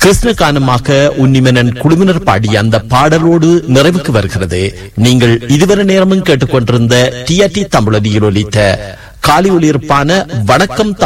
கிருஷ்ண கானமாக உன்னிமனன் குழுவினர் பாடிய அந்த பாடலோடு நிறைவுக்கு வருகிறது. நீங்கள் இதுவரை நேரமும் கேட்டுக்கொண்டிருந்த டிஆர்டி தமிழொலியில் ஒலித்த காலி ஒலியிருப்பான வணக்கம்